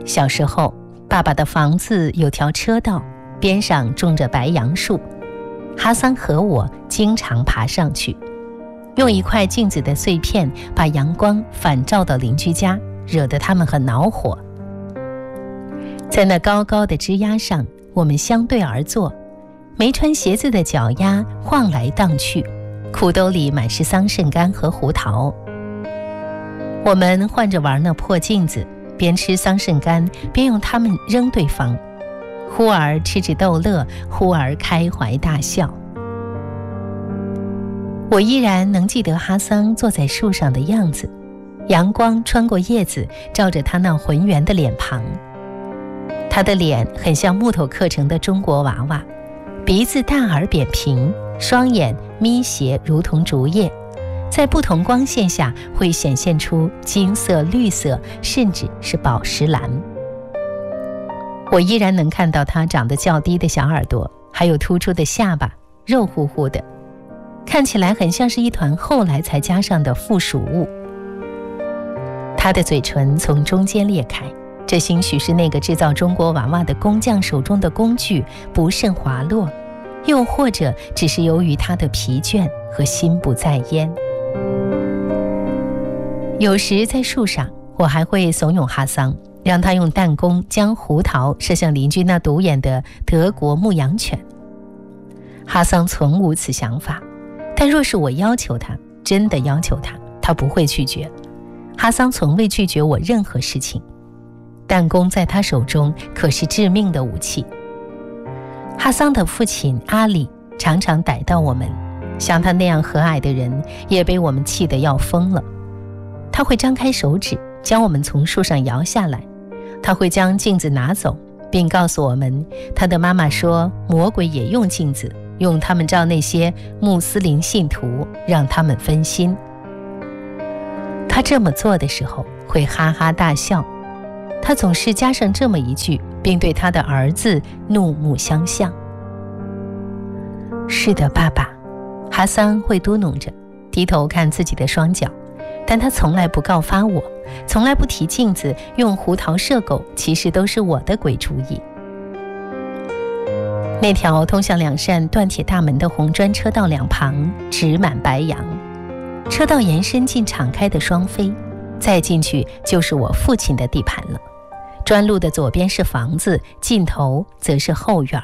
小时候，爸爸的房子有条车道，边上种着白杨树，哈桑和我经常爬上去，用一块镜子的碎片把阳光反照到邻居家，惹得他们很恼火。在那高高的枝桠上，我们相对而坐，没穿鞋子的脚丫晃来荡去，裤兜里满是桑葚干和胡桃。我们换着玩那破镜子，边吃桑葚干边用它们扔对方，忽而吃着逗乐，忽而开怀大笑。我依然能记得哈桑坐在树上的样子，阳光穿过叶子，照着他那浑圆的脸庞。他的脸很像木头刻成的中国娃娃，鼻子大而扁平，双眼眯斜如同竹叶，在不同光线下会显现出金色、绿色，甚至是宝石蓝。我依然能看到他长得较低的小耳朵，还有突出的下巴，肉乎乎的，看起来很像是一团后来才加上的附属物。他的嘴唇从中间裂开，这兴许是那个制造中国娃娃的工匠手中的工具不慎滑落，又或者只是由于他的疲倦和心不在焉。有时在树上，我还会怂恿哈桑，让他用弹弓将胡桃射向邻居那独眼的德国牧羊犬。哈桑从无此想法，但若是我要求他，真的要求他，他不会拒绝。哈桑从未拒绝我任何事情，弹弓在他手中可是致命的武器。哈桑的父亲阿里常常逮到我们，像他那样和蔼的人也被我们气得要疯了。他会张开手指将我们从树上摇下来，他会将镜子拿走，并告诉我们他的妈妈说魔鬼也用镜子，用他们照那些穆斯林信徒，让他们分心。他这么做的时候会哈哈大笑，他总是加上这么一句，并对他的儿子怒目相向。是的，爸爸，哈桑会嘟哝着，低头看自己的双脚，但他从来不告发我，从来不提镜子用胡桃射狗其实都是我的鬼主意。那条通向两扇锻铁大门的红砖车道两旁植满白杨，车道延伸进敞开的双飞，再进去就是我父亲的地盘了。砖路的左边是房子，尽头则是后院。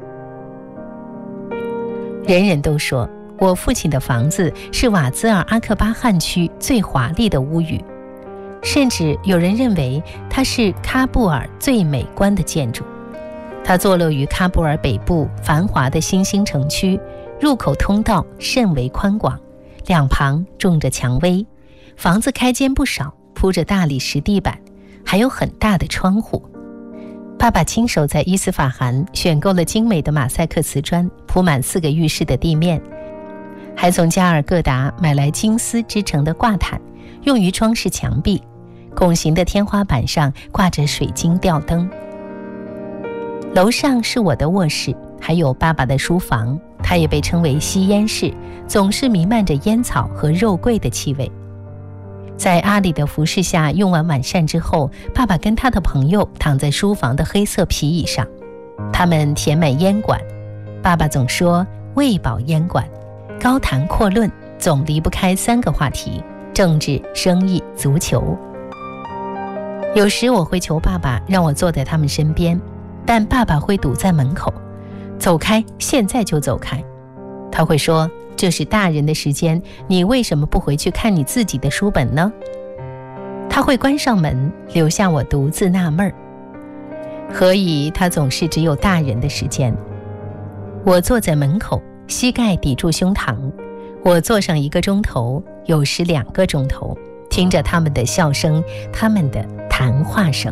人人都说我父亲的房子是瓦兹尔阿克巴汗区最华丽的屋宇，甚至有人认为它是喀布尔最美观的建筑。它坐落于喀布尔北部繁华的新兴城区，入口通道甚为宽广，两旁种着蔷薇，房子开间不少，铺着大理石地板，还有很大的窗户。爸爸亲手在伊斯法罕选购了精美的马赛克瓷砖，铺满4个浴室的地面，还从加尔各答买来金丝织成的挂毯，用于装饰墙壁。拱形的天花板上挂着水晶吊灯。楼上是我的卧室，还有爸爸的书房，它也被称为吸烟室，总是弥漫着烟草和肉桂的气味。在阿里的服侍下用完晚膳之后，爸爸跟他的朋友躺在书房的黑色皮椅上，他们填满烟管，爸爸总说喂饱烟管，高谈阔论，总离不开3个话题：政治、生意、足球。有时我会求爸爸让我坐在他们身边，但爸爸会堵在门口，走开，现在就走开。他会说，这是大人的时间，你为什么不回去看你自己的书本呢？他会关上门，留下我独自纳闷儿，何以他总是只有大人的时间？我坐在门口，膝盖抵住胸膛，我坐上1个钟头，有时2个钟头，听着他们的笑声，他们的谈话声。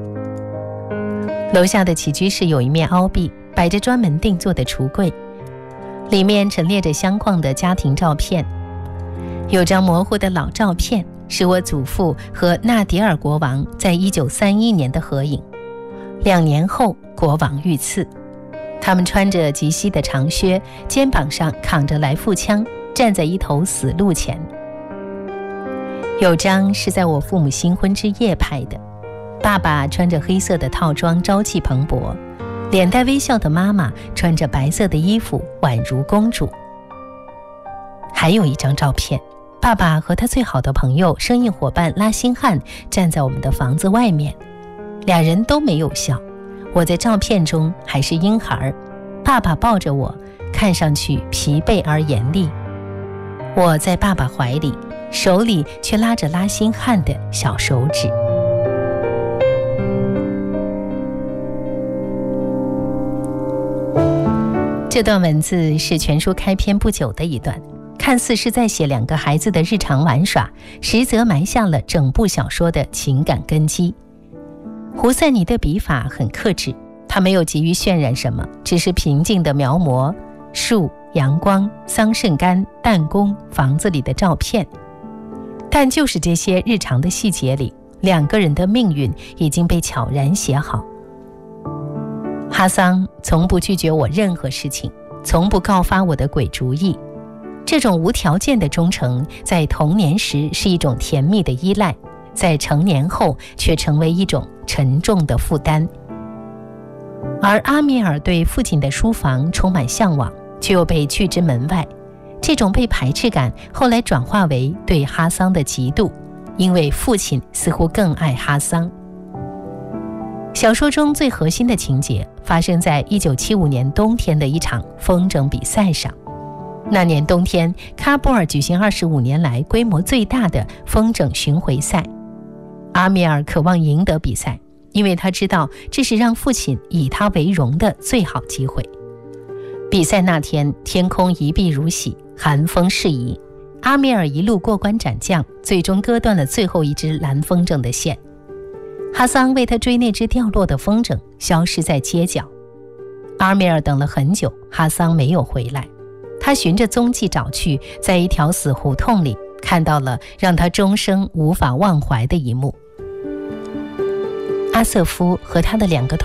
楼下的起居室有一面凹壁，摆着专门定做的橱柜，里面陈列着相框的家庭照片。有张模糊的老照片，是我祖父和纳迪尔国王在1931年的合影。2年后，国王遇刺，他们穿着及膝的长靴，肩膀上扛着来复枪，站在一头死鹿前。有张是在我父母新婚之夜拍的， 爸爸穿着黑色的套装，朝气蓬勃，脸带微笑的妈妈穿着白色的衣服，宛如公主。还有一张照片，爸爸和他最好的朋友生意伙伴拉辛汉站在我们的房子外面，两人都没有笑。我在照片中还是婴孩，爸爸抱着我，看上去疲惫而严厉。我在爸爸怀里，手里却拉着拉辛汉的小手指。这段文字是全书开篇不久的一段，看似是在写两个孩子的日常玩耍，实则埋下了整部小说的情感根基。胡塞尼的笔法很克制，他没有急于渲染什么，只是平静地描摹树、阳光、桑葚干、弹弓、房子里的照片。但就是这些日常的细节里，两个人的命运已经被悄然写好。哈桑从不拒绝我任何事情，从不告发我的鬼主意。这种无条件的忠诚，在童年时是一种甜蜜的依赖，在成年后却成为一种沉重的负担。而阿米尔对父亲的书房充满向往，却又被拒之门外。这种被排斥感后来转化为对哈桑的嫉妒，因为父亲似乎更爱哈桑。小说中最核心的情节发生在1975年冬天的一场风筝比赛上。那年冬天，喀布尔举行25年来规模最大的风筝巡回赛。阿米尔渴望赢得比赛，因为他知道这是让父亲以他为荣的最好机会。比赛那天，天空一碧如洗，寒风适宜。阿米尔一路过关斩将，最终割断了最后一只蓝风筝的线。哈桑为他追那只掉落的风筝，消失在街角。阿米尔等了很久，哈桑没有回来。他循着踪迹找去，在一条死胡同里看到了让他终生无法忘怀的一幕。阿瑟夫和他的两个